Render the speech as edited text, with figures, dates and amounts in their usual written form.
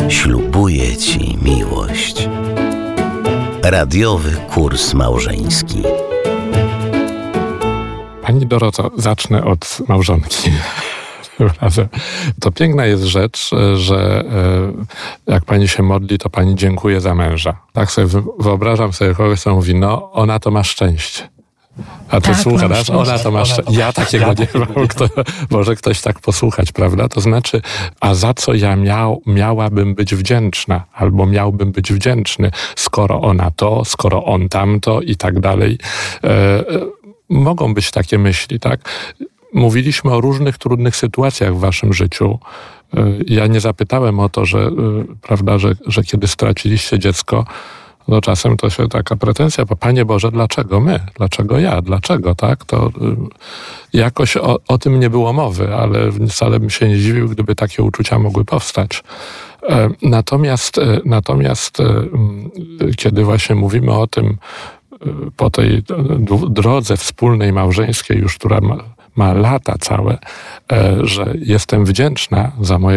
Ślubuję Ci miłość. Radiowy kurs małżeński. Pani Doroto, zacznę od małżonki. To piękna jest rzecz, że jak pani się modli, to pani dziękuje za męża. Tak sobie wyobrażam sobie kogoś, kto mówi, no ona to ma szczęście. A ty słuchasz, ona to ma szczęście. Ja takiego nie mam. Może ktoś tak posłuchać, prawda? To znaczy, a za co ja miałabym być wdzięczna? Albo miałbym być wdzięczny, skoro ona to, skoro on tamto i tak dalej. Mogą być takie myśli, tak? Mówiliśmy o różnych trudnych sytuacjach w waszym życiu. Ja nie zapytałem o to, prawda, że kiedy straciliście dziecko, no czasem to się taka pretensja, bo Panie Boże, dlaczego my? Dlaczego ja? Dlaczego, tak? To jakoś o tym nie było mowy, ale wcale bym się nie dziwił, gdyby takie uczucia mogły powstać. Natomiast kiedy właśnie mówimy o tym, po tej drodze wspólnej małżeńskiej już, która ma lata całe, że jestem wdzięczna za moje